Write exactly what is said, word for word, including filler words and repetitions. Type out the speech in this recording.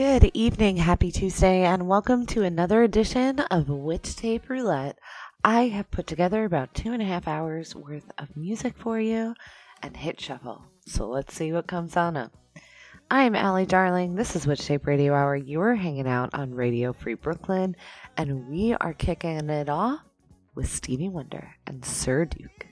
Good evening, happy Tuesday, and welcome to another edition of Witch Tape Roulette. I have put together about two and a half hours worth of music for you and hit shuffle. So let's see what comes on up. I am Allie Darling. This is Witch Tape Radio Hour. You're hanging out on Radio Free Brooklyn, and we are kicking it off with Stevie Wonder and Sir Duke.